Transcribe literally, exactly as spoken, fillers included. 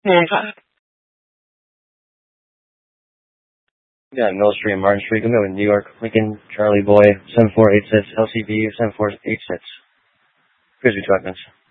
Moonshot. We got Mill Street and Martin Street. I'm going New York, Lincoln, Charlie Boy, seven four eight six, L C V seven four eight six. Frisbee Truckmans.